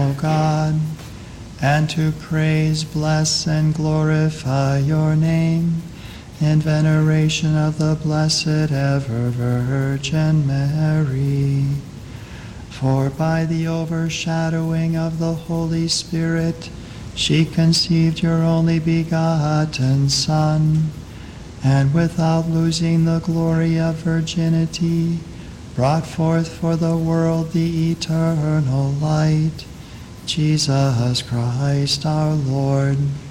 O God, and to praise, bless, and glorify your name in veneration of the Blessed Ever Virgin Mary. For by the overshadowing of the Holy Spirit, she conceived your only begotten Son, and without losing the glory of virginity, brought forth for the world the eternal light, Jesus Christ our Lord.